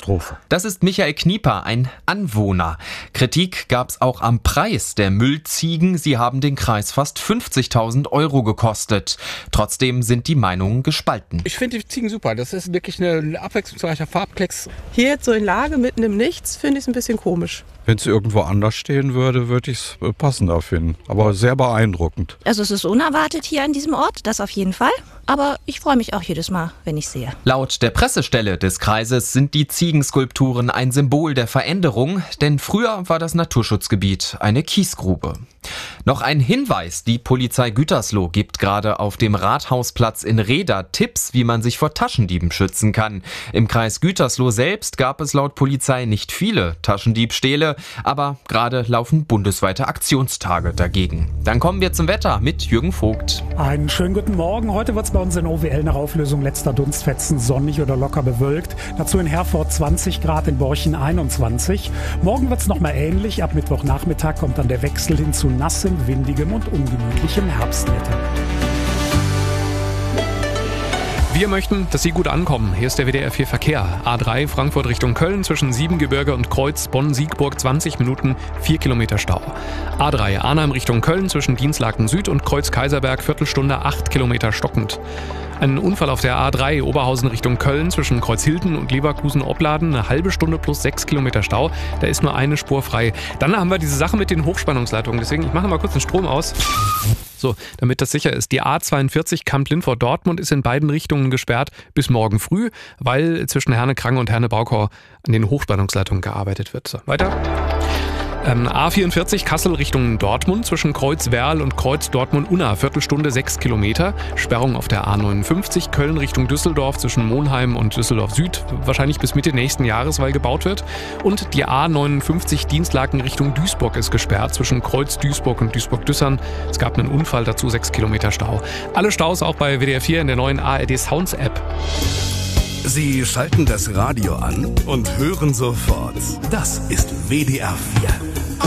Katastrophe. Das ist Michael Knieper, ein Anwohner. Kritik gab's auch am Preis der Müllziegen. Sie haben den Kreis fast 50.000 € gekostet. Trotzdem sind die Meinungen gespalten. Ich finde die Ziegen super. Das ist wirklich ein abwechslungsreicher Farbklecks. Hier jetzt so in Lage mitten im Nichts finde ich es ein bisschen komisch. Wenn es irgendwo anders stehen würde, würde ich es passender finden. Aber sehr beeindruckend. Also es ist unerwartet hier an diesem Ort, das auf jeden Fall. Aber ich freue mich auch jedes Mal, wenn ich sehe. Laut der Pressestelle des Kreises sind die Ziegenskulpturen ein Symbol der Veränderung, denn früher war das Naturschutzgebiet eine Kiesgrube. Noch ein Hinweis, die Polizei Gütersloh gibt gerade auf dem Rathausplatz in Reda Tipps, wie man sich vor Taschendieben schützen kann. Im Kreis Gütersloh selbst gab es laut Polizei nicht viele Taschendiebstähle, aber gerade laufen bundesweite Aktionstage dagegen. Dann kommen wir zum Wetter mit Jürgen Vogt. Einen schönen guten Morgen. Heute wird es bei uns in OWL nach Auflösung letzter Dunstfetzen sonnig oder locker bewölkt. Dazu in Herford 20 Grad, in Borchen 21. Morgen wird es nochmal ähnlich. Ab Mittwochnachmittag kommt dann der Wechsel hin zu nassem, windigem und ungemütlichem Herbstwetter. Wir möchten, dass Sie gut ankommen. Hier ist der WDR 4 Verkehr. A3 Frankfurt Richtung Köln zwischen Siebengebirge und Kreuz Bonn-Siegburg 20 Minuten, 4 Kilometer Stau. A3 Arnhem Richtung Köln zwischen Dienstlaken Süd und Kreuz Kaiserberg Viertelstunde 8 Kilometer stockend. Ein Unfall auf der A3 Oberhausen Richtung Köln zwischen Kreuzhilden und Leverkusen-Opladen, eine halbe Stunde plus 6 Kilometer Stau. Da ist nur eine Spur frei. Dann haben wir diese Sache mit den Hochspannungsleitungen. Deswegen, ich mache mal kurz den Strom aus. So, damit das sicher ist. Die A42 Kamp-Lindfort-Dortmund ist in beiden Richtungen gesperrt bis morgen früh, weil zwischen Herne-Krange und Herne-Baukau an den Hochspannungsleitungen gearbeitet wird. So, weiter. A44 Kassel Richtung Dortmund zwischen Kreuz Werl und Kreuz Dortmund-Unna, Viertelstunde 6 Kilometer. Sperrung auf der A59 Köln Richtung Düsseldorf zwischen Monheim und Düsseldorf Süd, wahrscheinlich bis Mitte nächsten Jahres, weil gebaut wird. Und die A59 Dienstlaken Richtung Duisburg ist gesperrt zwischen Kreuz Duisburg und Duisburg-Düssern. Es gab einen Unfall, dazu 6 Kilometer Stau. Alle Staus auch bei WDR 4 in der neuen ARD Sounds App. Sie schalten das Radio an und hören sofort. Das ist WDR 4.